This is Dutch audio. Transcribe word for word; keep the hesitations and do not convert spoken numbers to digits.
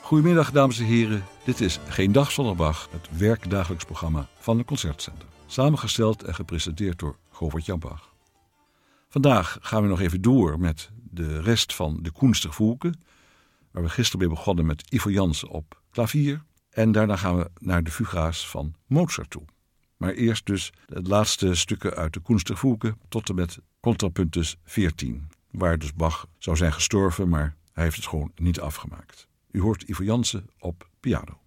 Goedemiddag dames en heren, dit is Geen Dag Zonder Bach, het werkdagelijks programma van de Concertcenter. Samengesteld en gepresenteerd door Govert-Jan Bach. Vandaag gaan we nog even door met de rest van de Kunstig Voelke, waar we gisteren weer begonnen met Ivo Jansen op klavier. En daarna gaan we naar de fuga's van Mozart toe. Maar eerst dus het laatste stukken uit de Kunstig Voelke tot en met Contrapuntus veertien. Waar dus Bach zou zijn gestorven, maar hij heeft het gewoon niet afgemaakt. U hoort Ivo Jansen op piano.